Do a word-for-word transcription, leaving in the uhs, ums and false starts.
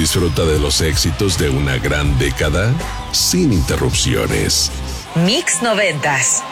Disfruta de los éxitos de una gran década sin interrupciones. Mix noventas.